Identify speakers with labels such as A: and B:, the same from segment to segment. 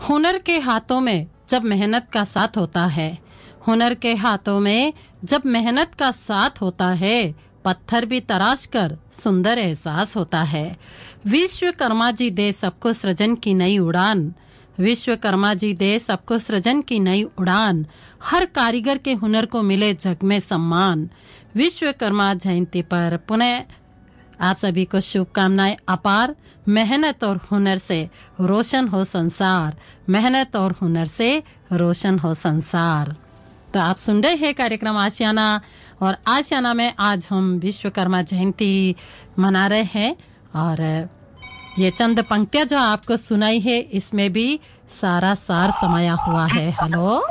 A: हुनर के हाथों में जब मेहनत का साथ होता है, हुनर के हाथों में जब मेहनत का साथ होता है, पत्थर भी तराश कर सुंदर एहसास होता है। विश्वकर्मा जी दे सबको सृजन की नई उड़ान, विश्वकर्मा जी दे सबको सृजन की नई उड़ान, हर कारीगर के हुनर को मिले जग में सम्मान। विश्वकर्मा जयंती पर पुनः आप सभी को शुभकामनाएं अपार। मेहनत और हुनर से रोशन हो संसार, मेहनत और हुनर से रोशन हो संसार। तो आप सुन रहे हैं कार्यक्रम आशियाना, और आशियाना में आज हम विश्वकर्मा जयंती मना रहे हैं। और ये चंद पंक्तियां जो आपको सुनाई है, इसमें भी सारा सार समाया हुआ है। हेलो,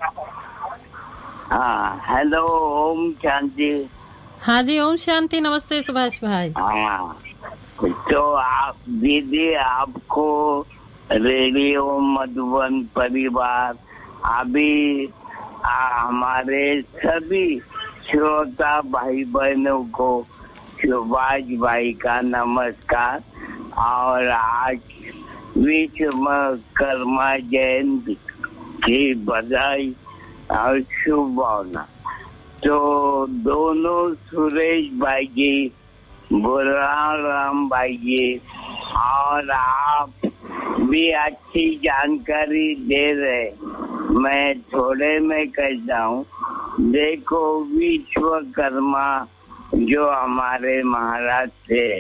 B: हाँ हेलो, ओम शांति।
A: हाँ जी, ओम शांति। नमस्ते सुभाष भाई।
B: हाँ, तो आप दीदी, आपको रेडियो मधुबन परिवार, अभी हमारे सभी श्रोता भाई बहनों को सुभाष भाई का नमस्कार। और आज विश्वकर्मा जयंती की बधाई और शुभकामना। तो दोनों सुरेश भाई जी, बुराराम भाई जी, और आप भी अच्छी जानकारी दे रहे। मैं थोड़े में कहता हूँ, देखो विश्वकर्मा जो हमारे महाराज थे,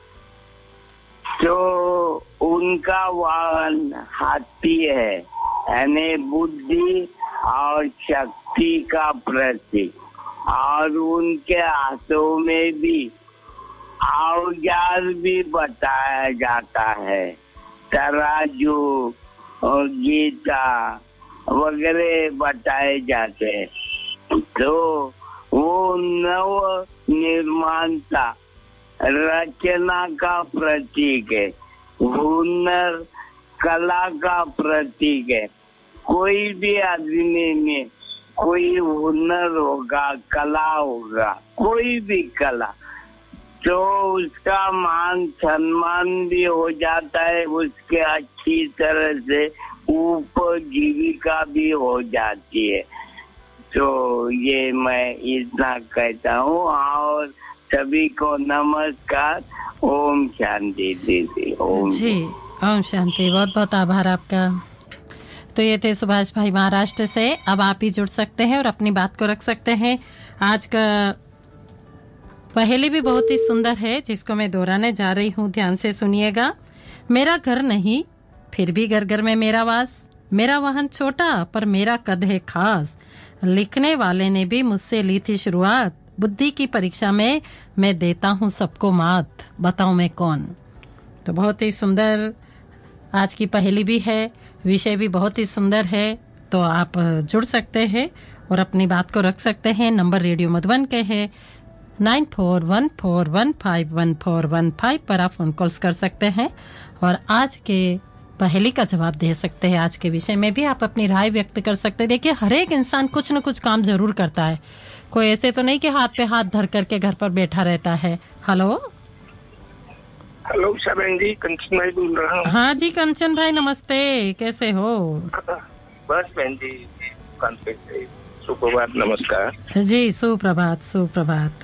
B: तो उनका वाहन हाथी है, यानी बुद्धि और शक्ति का प्रतीक। और उनके हाथों में भी औजार भी बताया जाता है, तराजू और गीता वगैरह बताए जाते हैं। तो वो नव निर्माणता, रचना का प्रतीक है, हुनर कला का प्रतीक है। कोई भी आदमी में कोई हुनर होगा, कला होगा, कोई भी कला, तो उसका मान सम्मान भी हो जाता है, उसके अच्छी तरह से उपजीविका भी हो जाती है। तो ये मैं इतना कहता हूँ, और सभी को नमस्कार। ओम शांति दीदी। ओम
A: जी, ओम शांति। बहुत बहुत आभार आपका। तो ये थे सुभाष भाई महाराष्ट्र से। अब आप भी जुड़ सकते हैं और अपनी बात को रख सकते हैं। आज का पहेली भी बहुत ही सुंदर है, जिसको मैं दोहराने जा रही हूँ, ध्यान से सुनिएगा। मेरा घर नहीं, फिर भी घर घर में मेरा वास, मेरा वाहन छोटा पर मेरा कद है खास, लिखने वाले ने भी मुझसे ली थी शुरुआत, बुद्धि की परीक्षा में मैं देता हूँ सबको मात, बताओ मैं कौन। तो बहुत ही सुंदर आज की पहेली भी है, विषय भी बहुत ही सुंदर है। तो आप जुड़ सकते हैं और अपनी बात को रख सकते हैं। नंबर रेडियो मधुबन के है 9414151415 पर आप फोन कॉल्स कर सकते हैं और आज के पहेली का जवाब दे सकते हैं। आज के विषय में भी आप अपनी राय व्यक्त कर सकते हैं। देखिए, हर एक इंसान कुछ न कुछ काम जरूर करता है, कोई ऐसे तो नहीं कि हाथ पे हाथ धर करके घर पर बैठा रहता है। हेलो
C: हेलो शरण जी, कंचन भाई बोल रहा हूँ।
A: हाँ जी कंचन भाई, नमस्ते, कैसे हो?
C: बस बहन जी, सुप्रभात, नमस्कार
A: जी, सुप्रभात सुप्रभात।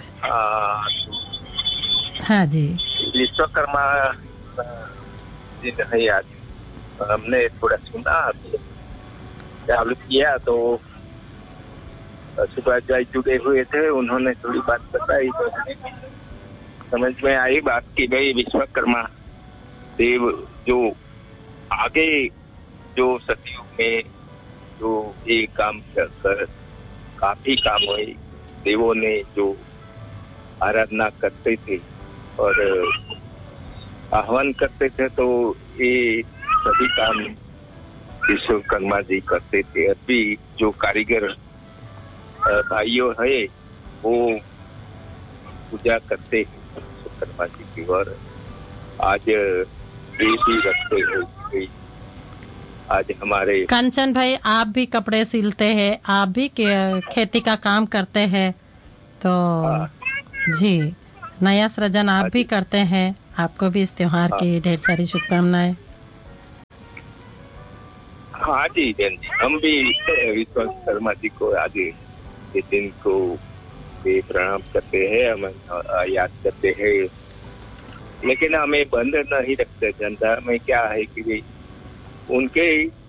A: हाँ जी,
C: विश्वकर्मा दिन है आज। हमने थोड़ा सुना, चालू किया तो सुभाष भाई जुड़े हुए थे, उन्होंने थोड़ी बात बताई तो समझ में आई बात की भाई विश्वकर्मा देव जो आगे जो सतयुग में जो ये काम कर काफी काम हुए, देवों ने जो आराधना करते थे और आह्वान करते थे, तो ये सभी काम विश्वकर्मा जी करते थे। अभी जो कारीगर भाइयों है वो पूजा करते हैं विश्वकर्मा जी की, और आज ये भी रखते हैं। आज हमारे
A: कंचन भाई, आप भी कपड़े सिलते हैं, आप भी खेती का काम करते हैं, तो जी नया सृजन आप भी करते हैं। आपको भी इस त्योहार की ढेर सारी शुभकामनाएं।
C: हाँ जी बहन जी, हम भी विश्वकर्मा जी को आगे के दिन को भी प्रणाम करते हैं, हम याद करते हैं, लेकिन हमें बंद नहीं रखते। धंधा में क्या है कि उनके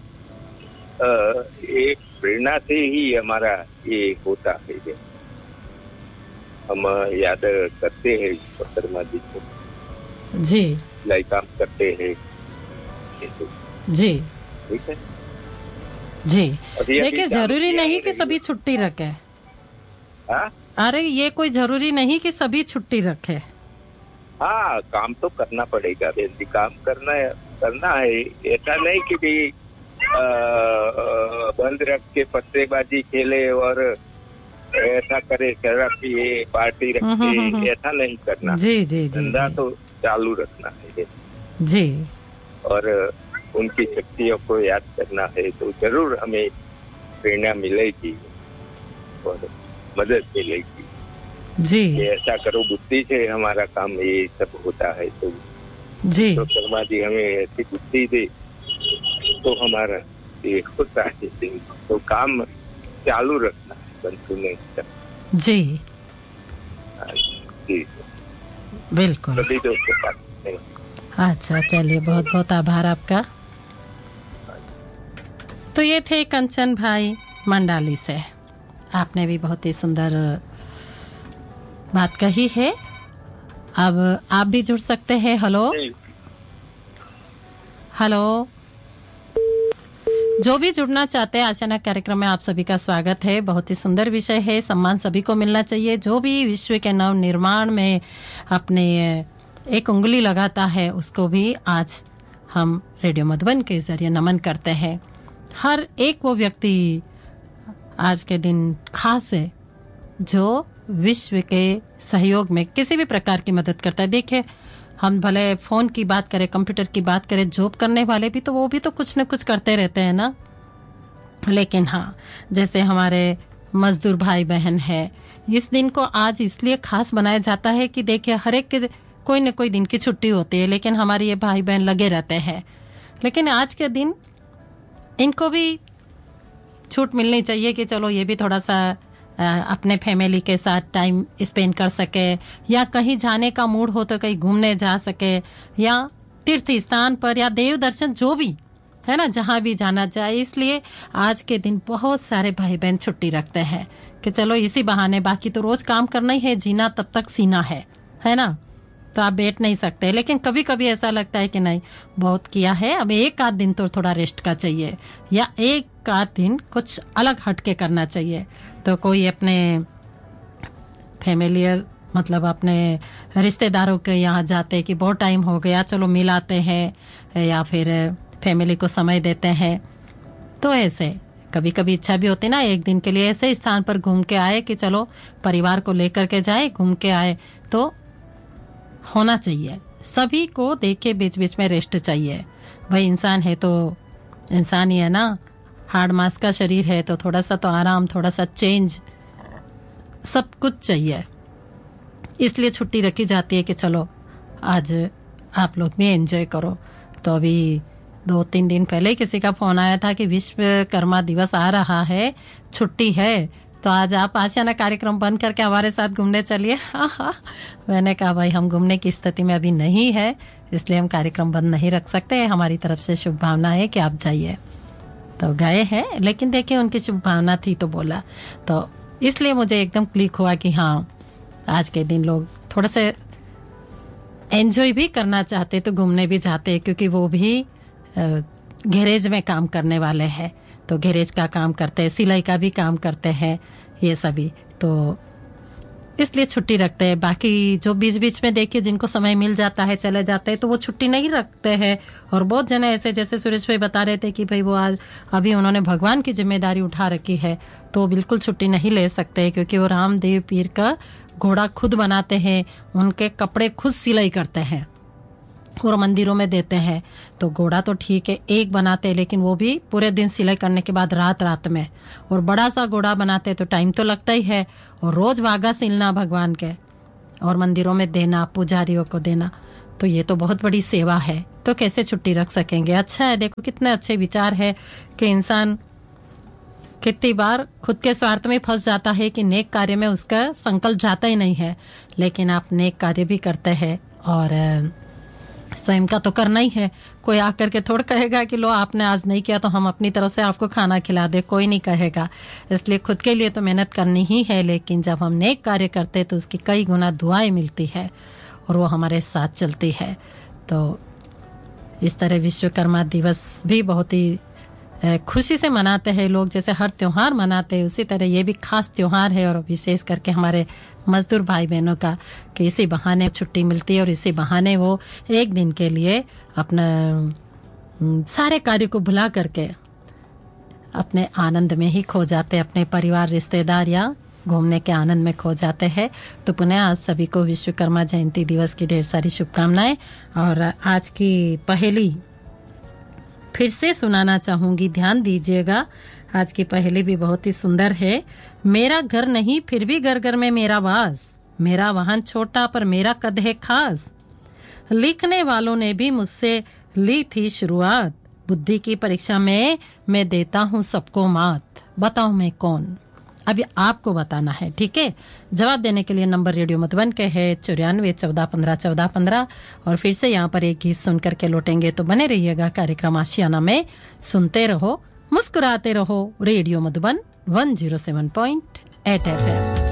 C: एक प्रेरणा से ही हमारा ये होता है। हम याद करते हैं विश्वकर्मा जी को,
A: जी
C: सिलाई काम करते हैं
A: जी
C: ठीक है
A: जी।
C: अभी
A: देखिए जरूरी नहीं कि सभी छुट्टी रखे।
C: हाँ
A: अरे ये कोई जरूरी नहीं कि सभी छुट्टी रखे।
C: हाँ, काम तो करना पड़ेगा बहन जी, काम करना है। ऐसा नहीं कि भी बंद रख के पत्तेबाजी खेले और ऐसा करे, शराब पिए, पार्टी रखे, ऐसा नहीं करना।
A: जी जी जी
C: धंधा तो चालू रखना है
A: जी,
C: और उनकी शक्तियों को याद करना है, तो जरूर हमें प्रेरणा मिलेगी और मदद मिलेगी
A: जी
C: ये ऐसा करो, बुद्धि से हमारा काम ये सब होता है। तो
A: जी
C: शर्मा जी हमें ऐसी बुद्धि दे तो हमारा ये होता है, तो काम चालू रखना है, बंद नहीं करना।
A: जी
C: जी
A: बिल्कुल।
C: सभी दोस्तों का
A: अच्छा चलिए, बहुत बहुत आभार आपका। तो ये थे कंचन भाई मंडाली से। आपने भी बहुत ही सुंदर बात कही है। अब आप भी जुड़ सकते हैं। हेलो हेलो, जो भी जुड़ना चाहते हैं आशना कार्यक्रम में आप सभी का स्वागत है। बहुत ही सुंदर विषय है, सम्मान सभी को मिलना चाहिए। जो भी विश्व के नव निर्माण में अपने एक उंगली लगाता है उसको भी आज हम रेडियो मधुबन के जरिए नमन करते हैं। हर एक वो व्यक्ति आज के दिन खास है जो विश्व के सहयोग में किसी भी प्रकार की मदद करता है। देखिए, हम भले फोन की बात करें, कंप्यूटर की बात करें, जॉब करने वाले भी तो वो भी तो कुछ न कुछ करते रहते हैं ना। लेकिन हाँ, जैसे हमारे मजदूर भाई बहन है, इस दिन को आज इसलिए खास बनाया जाता है कि देखिए हर एक के कोई न कोई दिन की छुट्टी होती है, लेकिन हमारे ये भाई बहन लगे रहते हैं। लेकिन आज के दिन इनको भी छूट मिलनी चाहिए कि चलो ये भी थोड़ा सा अपने फैमिली के साथ टाइम स्पेंड कर सके, या कहीं जाने का मूड हो तो कहीं घूमने जा सके, या तीर्थ स्थान पर, या देव दर्शन, जो भी है ना, जहाँ भी जाना चाहे। इसलिए आज के दिन बहुत सारे भाई बहन छुट्टी रखते हैं कि चलो इसी बहाने, बाकी तो रोज काम करना ही है, जीना तब तक सीना है ना, तो आप बैठ नहीं सकते। लेकिन कभी कभी ऐसा लगता है कि नहीं, बहुत किया है, अब एक आध दिन तो थोड़ा रेस्ट का चाहिए, या एक आध दिन कुछ अलग हटके करना चाहिए। तो कोई अपने फैमिलियर मतलब अपने रिश्तेदारों के यहाँ जाते कि बहुत टाइम हो गया, चलो मिल आते हैं, या फिर फैमिली को समय देते हैं। तो ऐसे कभी कभी इच्छा भी होती ना, एक दिन के लिए ऐसे स्थान पर घूम के आए कि चलो परिवार को लेकर के जाए, घूम के आए। तो होना चाहिए सभी को, देखे बीच बीच में रेस्ट चाहिए। भाई इंसान है तो इंसान ही है ना, हार्ड मास का शरीर है, तो थोड़ा सा तो आराम, थोड़ा सा चेंज, सब कुछ चाहिए। इसलिए छुट्टी रखी जाती है कि चलो आज आप लोग भी एंजॉय करो। तो अभी 2-3 दिन पहले किसी का फोन आया था कि विश्वकर्मा दिवस आ रहा है, छुट्टी है, तो आज आप आशियाना कार्यक्रम बंद करके हमारे साथ घूमने चलिए। मैंने कहा भाई हम घूमने की स्थिति में अभी नहीं है, इसलिए हम कार्यक्रम बंद नहीं रख सकते। हमारी तरफ से शुभ भावना है कि आप जाइए। तो गए हैं, लेकिन देखिए उनकी शुभ भावना थी तो बोला, तो इसलिए मुझे एकदम क्लिक हुआ कि हाँ आज के दिन लोग थोड़ा से एंजॉय भी करना चाहते, तो घूमने भी जाते, क्योंकि वो भी गैरेज में काम करने वाले हैं, तो गैरेज का काम करते हैं, सिलाई का भी काम करते हैं, ये सभी तो इसलिए छुट्टी रखते हैं। बाकी जो बीच बीच में देखिए जिनको समय मिल जाता है चले जाते हैं, तो वो छुट्टी नहीं रखते हैं। और बहुत जने ऐसे, जैसे सुरेश भाई बता रहे थे कि भाई वो आज अभी उन्होंने भगवान की जिम्मेदारी उठा रखी है, तो बिल्कुल छुट्टी नहीं ले सकते, क्योंकि वो रामदेव पीर का घोड़ा खुद बनाते हैं, उनके कपड़े खुद सिलाई करते हैं और मंदिरों में देते हैं। तो घोड़ा तो ठीक है एक बनाते हैं, लेकिन वो भी पूरे दिन सिलाई करने के बाद रात में, और बड़ा सा घोड़ा बनाते हैं तो टाइम तो लगता ही है, और रोज वागा सिलना भगवान के और मंदिरों में देना, पुजारियों को देना, तो ये तो बहुत बड़ी सेवा है। तो कैसे छुट्टी रख सकेंगे। अच्छा है, देखो कितने अच्छे विचार है कि इंसान कितनी बार खुद के स्वार्थ में फंस जाता है कि नेक कार्य में उसका संकल्प जाता ही नहीं है, लेकिन आप नेक कार्य भी करते हैं और स्वयं का तो करना ही है। कोई आकर के थोड़ा कहेगा कि लो आपने आज नहीं किया तो हम अपनी तरफ से आपको खाना खिला दे, कोई नहीं कहेगा। इसलिए खुद के लिए तो मेहनत करनी ही है, लेकिन जब हम नेक कार्य करते तो उसकी कई गुना दुआएं मिलती है और वो हमारे साथ चलती है। तो इस तरह विश्वकर्मा दिवस भी बहुत ही खुशी से मनाते हैं लोग, जैसे हर त्योहार मनाते हैं उसी तरह ये भी खास त्योहार है, और विशेष करके हमारे मजदूर भाई बहनों का कि इसी बहाने छुट्टी मिलती है और इसी बहाने वो एक दिन के लिए अपना सारे कार्य को भुला करके अपने आनंद में ही खो जाते, अपने परिवार रिश्तेदार या घूमने के आनंद में खो जाते हैं। तो पुनः आज सभी को विश्वकर्मा जयंती दिवस की ढेर सारी शुभकामनाएं। और आज की पहेली फिर से सुनाना चाहूंगी, ध्यान दीजिएगा। आज की पहेली भी बहुत ही सुंदर है। मेरा घर नहीं फिर भी घर घर में मेरा वास, मेरा वाहन छोटा पर मेरा कद है खास। लिखने वालों ने भी मुझसे ली थी शुरुआत, बुद्धि की परीक्षा में मैं देता हूँ सबको मात। बताओ मैं कौन? अभी आपको बताना है, ठीक है। जवाब देने के लिए नंबर रेडियो मधुबन के है 9414151415। और फिर से यहाँ पर एक गीत सुनकर के लौटेंगे, तो बने रहिएगा कार्यक्रम आशियाना में। सुनते रहो, मुस्कुराते रहो। Radio Madhuban 107.8 FM।